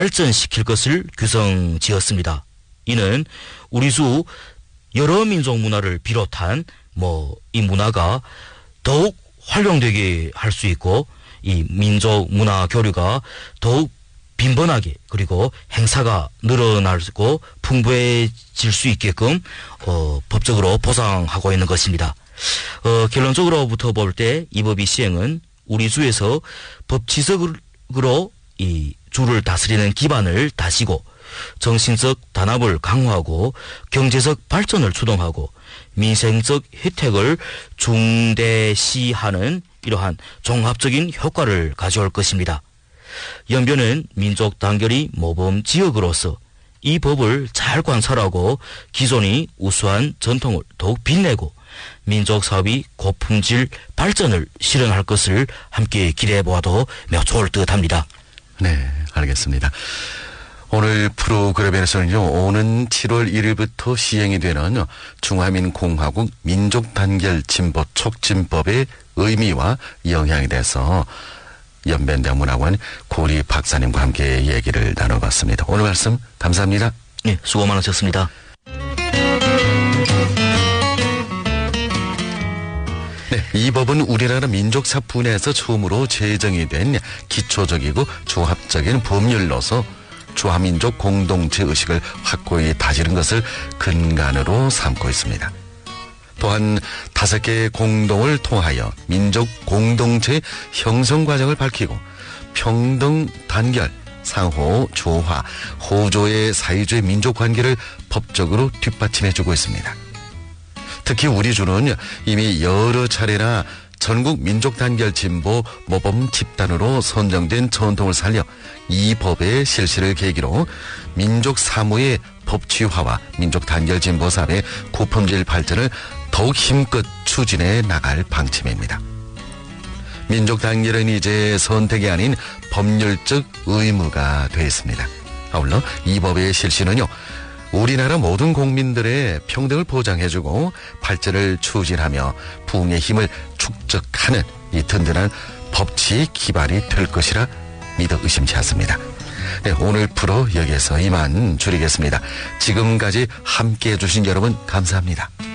발전시킬 것을 규정지었습니다. 이는 우리 수 여러 민족 문화를 비롯한 이 문화가 더욱 활용되게 할 수 있고 이 민족 문화 교류가 더욱 빈번하게 그리고 행사가 늘어나고 풍부해질 수 있게끔 법적으로 보장하고 있는 것입니다. 결론적으로부터 볼 때 이 법의 시행은 우리 주에서 법치적으로 이 주를 다스리는 기반을 다지고 정신적 단합을 강화하고 경제적 발전을 추동하고 민생적 혜택을 중대시하는 이러한 종합적인 효과를 가져올 것입니다. 연변은 민족 단결의 모범 지역으로서 이 법을 잘 관찰하고 기존의 우수한 전통을 더욱 빛내고 민족 사업의 고품질 발전을 실현할 것을 함께 기대해 보아도 매우 좋을 듯합니다. 네, 알겠습니다. 오늘 프로그램에서는요, 오는 7월 1일부터 시행이 되는 중화민공화국 민족단결진보 촉진법의 의미와 영향에 대해서 연변대학 문학원 고리 박사님과 함께 얘기를 나눠봤습니다. 오늘 말씀 감사합니다. 네, 수고 많으셨습니다. 네, 이 법은 우리나라 민족사분에서 처음으로 제정이 된 기초적이고 조합적인 법률로서 주화민족 공동체 의식을 확고히 다지는 것을 근간으로 삼고 있습니다. 또한 5개의 공동을 통하여 민족 공동체 형성 과정을 밝히고 평등, 단결, 상호, 조화, 호조의 사회주의 민족 관계를 법적으로 뒷받침해주고 있습니다. 특히 우리 주는 이미 여러 차례나 전국 민족단결진보 모범 집단으로 선정된 전통을 살려 이 법의 실시를 계기로 민족 사무의 법치화와 민족단결진보 사업의 고품질 발전을 더욱 힘껏 추진해 나갈 방침입니다. 민족단결은 이제 선택이 아닌 법률적 의무가 되어 있습니다. 아울러 이 법의 실시는요, 우리나라 모든 국민들의 평등을 보장해주고 발전을 추진하며 부흥의 힘을 축적하는 이 든든한 법치 기반이 될 것이라 믿어 의심치 않습니다. 네, 오늘 프로 여기에서 이만 줄이겠습니다. 지금까지 함께해 주신 여러분 감사합니다.